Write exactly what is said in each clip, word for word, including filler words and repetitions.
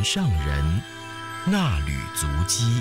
上人，衲履足迹。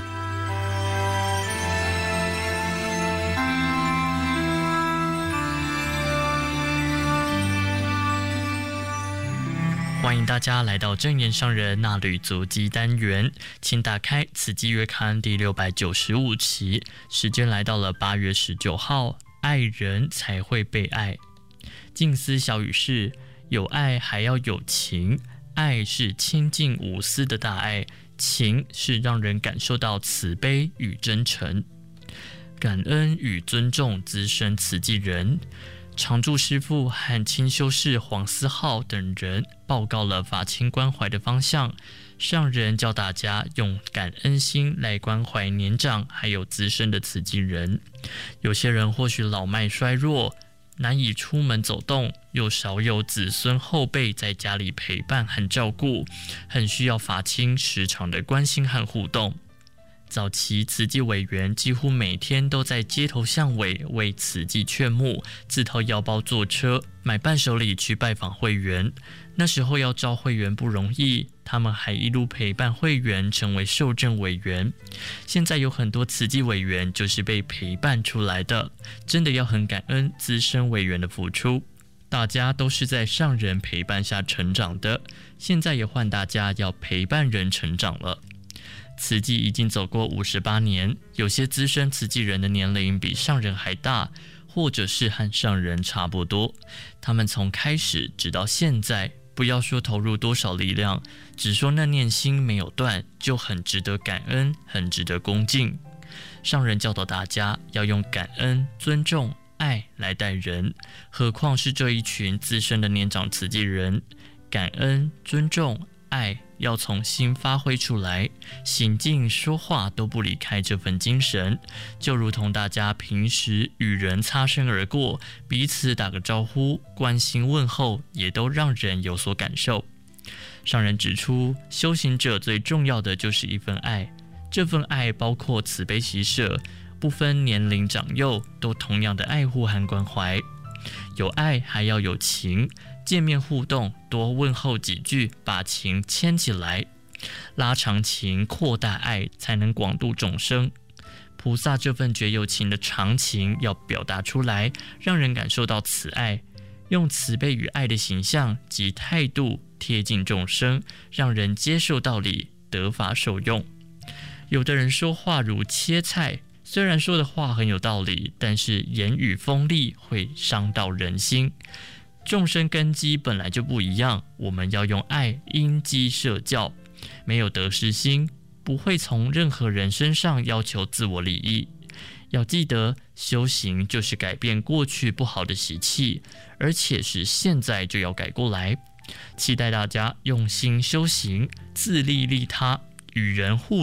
欢迎大家来到正言上人衲履足迹单元，请打开慈济月刊第六百九十五期，时间来到了八月十九号，爱人才会被爱。静思小语是：有爱还要有情，爱是清净无私的大爱，情是让人感受到慈悲与真诚。感恩与尊重资深慈济人。常住师父和清修士黄思浩等人报告了法亲关怀的方向，上人教大家用感恩心来关怀年长还有资深的慈济人。有些人或许老迈衰弱，难以出门走动，又少有子孙后辈在家里陪伴和照顾，很需要法亲时常的关心和互动。早期慈济委员几乎每天都在街头巷尾为慈济劝募，自掏腰包坐车买伴手礼去拜访会员。那时候要招会员不容易，他们还一路陪伴会员成为受证委员。现在有很多慈济委员就是被陪伴出来的，真的要很感恩资深委员的付出。大家都是在上人陪伴下成长的，现在也换大家要陪伴人成长了。慈济已经走过五十八年，有些资深慈济人的年龄比上人还大，或者是和上人差不多。他们从开始直到现在，不要说投入多少力量，只说那念心没有断，就很值得感恩，很值得恭敬。上人教导大家要用感恩、尊重、爱来待人，何况是这一群资深的年长慈济人，感恩、尊重、爱要从心发挥出来，行进说话都不离开这份精神，就如同大家平时与人擦身而过，彼此打个招呼，关心问候，也都让人有所感受。上人指出，修行者最重要的就是一份爱，这份爱包括慈悲喜舍，不分年龄长幼，都同样的爱护和关怀。有爱还要有情，见面互动多问候几句，把情牵起来，拉长情，扩大爱，才能广度众生。菩萨这份绝有情的长情要表达出来，让人感受到慈爱，用慈悲与爱的形象及态度贴近众生，让人接受道理，得法受用。有的人说话如切菜，虽然说的话很有道理，但是言语锋利会伤到人心。众生根基本来就不一样，我们要用爱因机设教，没有得失心，不会从任何人身上要求自我利益。要记得，修行就是改变过去不好的习气，而且是现在就要改过来。期待大家用心修行，自利利他，与人互